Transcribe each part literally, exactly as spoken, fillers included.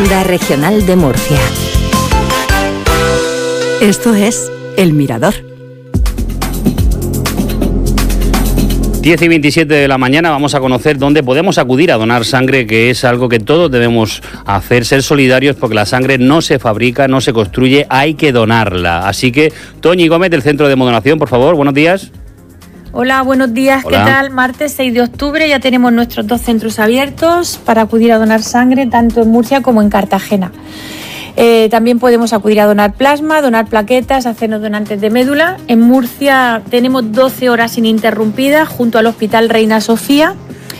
Onda Regional de Murcia. Esto es El Mirador. diez y veintisiete de la mañana vamos a conocer dónde podemos acudir a donar sangre, que es algo que todos debemos hacer, ser solidarios, porque la sangre no se fabrica, no se construye, hay que donarla. Así que, Toñi Gómez, del Centro de Hemodonación, por favor, buenos días. Hola, buenos días, Hola. ¿Qué tal? Martes seis de octubre ya tenemos nuestros dos centros abiertos para acudir a donar sangre, tanto en Murcia como en Cartagena. Eh, también podemos acudir a donar plasma, donar plaquetas, hacernos donantes de médula. En Murcia tenemos doce horas ininterrumpidas junto al Hospital Reina Sofía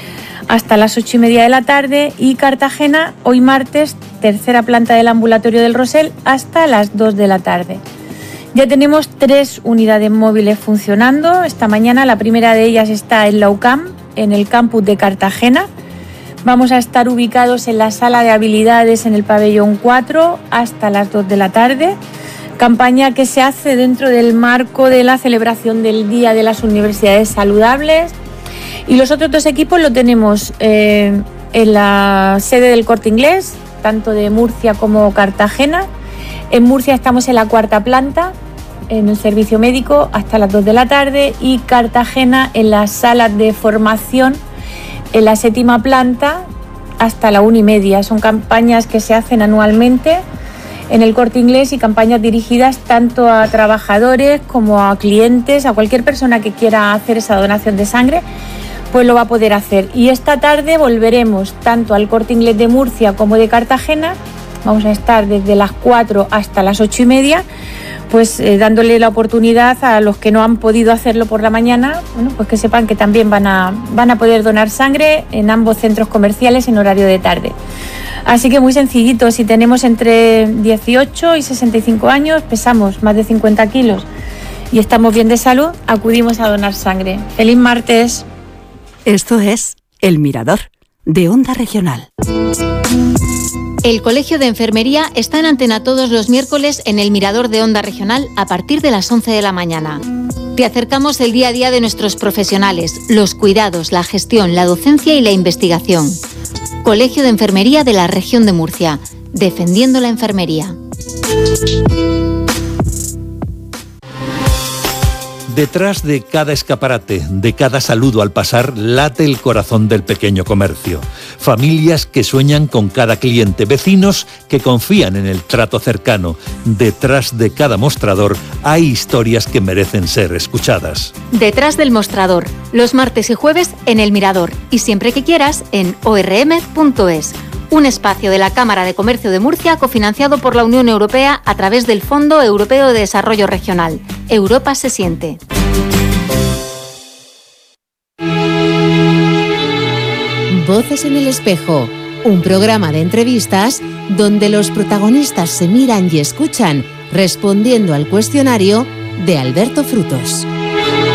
hasta las ocho y media de la tarde, y Cartagena hoy martes, tercera planta del ambulatorio del Rosell, hasta las dos de la tarde. Ya tenemos tres unidades móviles funcionando. Esta mañana la primera de ellas está en la U C A M, en el campus de Cartagena. Vamos a estar ubicados en la sala de habilidades en el pabellón cuatro hasta las dos de la tarde. Campaña que se hace dentro del marco de la celebración del Día de las Universidades Saludables. Y los otros dos equipos lo tenemos eh, en la sede del Corte Inglés, tanto de Murcia como Cartagena. En Murcia estamos en la cuarta planta, en el servicio médico, hasta las dos de la tarde, y Cartagena en las salas de formación, en la séptima planta, hasta la una y media. Son campañas que se hacen anualmente en el Corte Inglés y campañas dirigidas tanto a trabajadores como a clientes, a cualquier persona que quiera hacer esa donación de sangre, pues lo va a poder hacer. Y esta tarde volveremos tanto al Corte Inglés de Murcia como de Cartagena. Vamos a estar desde las cuatro hasta las ocho y media, pues eh, dándole la oportunidad a los que no han podido hacerlo por la mañana, bueno, pues que sepan que también van a, van a poder donar sangre en ambos centros comerciales en horario de tarde. Así que muy sencillito, si tenemos entre dieciocho y sesenta y cinco años, pesamos más de cincuenta kilos y estamos bien de salud, acudimos a donar sangre. ¡Feliz martes! Esto es El Mirador, de Onda Regional. El Colegio de Enfermería está en antena todos los miércoles en el Mirador de Onda Regional a partir de las once de la mañana. Te acercamos el día a día de nuestros profesionales, los cuidados, la gestión, la docencia y la investigación. Colegio de Enfermería de la Región de Murcia, defendiendo la enfermería. Detrás de cada escaparate, de cada saludo al pasar, late el corazón del pequeño comercio. Familias que sueñan con cada cliente, vecinos que confían en el trato cercano. Detrás de cada mostrador hay historias que merecen ser escuchadas. Detrás del mostrador, los martes y jueves en El Mirador y siempre que quieras en o r m punto es. Un espacio de la Cámara de Comercio de Murcia cofinanciado por la Unión Europea a través del Fondo Europeo de Desarrollo Regional. Europa se siente. Voces en el espejo, un programa de entrevistas donde los protagonistas se miran y escuchan respondiendo al cuestionario de Alberto Frutos.